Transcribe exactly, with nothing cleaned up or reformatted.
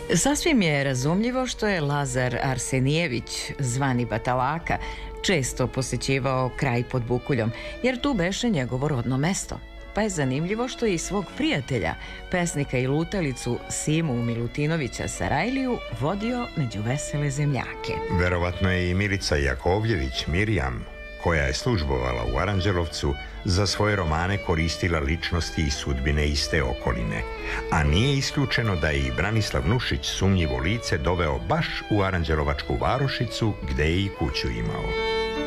Sasvim je razumljivo što je Lazar Arsenijević, zvani Batalaka, često posećivao kraj pod Bukuljom, jer tu beše njegovo rodno mesto. Pa je zanimljivo što je i svog prijatelja, pesnika i lutalicu Simu Milutinovića Sarajliju vodio među vesele zemljake. Verovatno je i Milica Jakovljević, Mirjam, koja je službovala u Aranđelovcu, za svoje romane koristila ličnosti i sudbine iste okoline. A nije isključeno da je i Branislav Nušić sumnjivo lice doveo baš u Aranđelovačku varošicu, gde je i kuću imao.